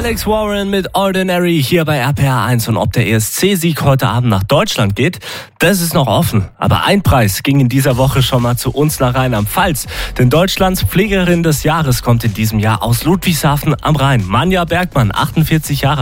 Alex Warren mit Ordinary hier bei RPR1. Und ob der ESC-Sieg heute Abend nach Deutschland geht, das ist noch offen. Aber ein Preis ging in dieser Woche schon mal zu uns nach Rheinland-Pfalz. Denn Deutschlands Pflegerin des Jahres kommt in diesem Jahr aus Ludwigshafen am Rhein. Manja Bergmann, 48 Jahre